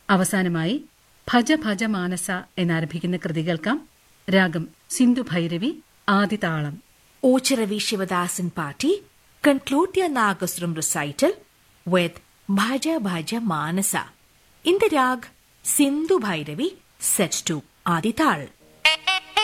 അവസാനമായി ഭജ ഭജ മാനസ എന്നാരംഭിക്കുന്ന കൃതി കേൾക്കാം. രാഗം Sindhu Bhairavi, ആദിതാളം. Ochiravi Shivadasan Party conclude their Nagaswaram recital with Bhaja Bhaja Manasa in the rag Sindhu Bhairavi set to Adi Tal.